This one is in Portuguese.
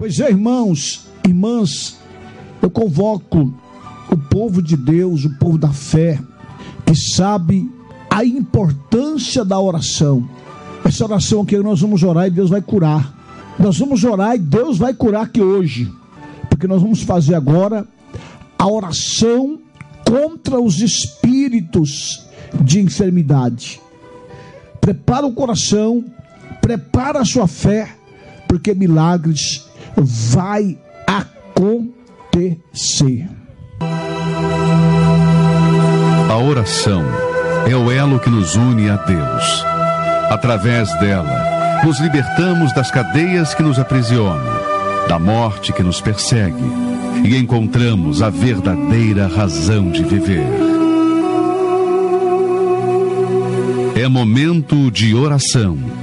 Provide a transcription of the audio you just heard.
Pois é, irmãos, irmãs, eu convoco o povo de Deus, o povo da fé, que sabe a importância da oração. Essa oração aqui nós vamos orar e Deus vai curar. Nós vamos orar e Deus vai curar aqui hoje. Porque nós vamos fazer agora a oração contra os espíritos de enfermidade. Prepara o coração, prepara a sua fé, porque milagres vai acontecer. A oração é o elo que nos une a Deus. Através dela, nos libertamos das cadeias que nos aprisionam, da morte que nos persegue, e encontramos a verdadeira razão de viver. É momento de oração.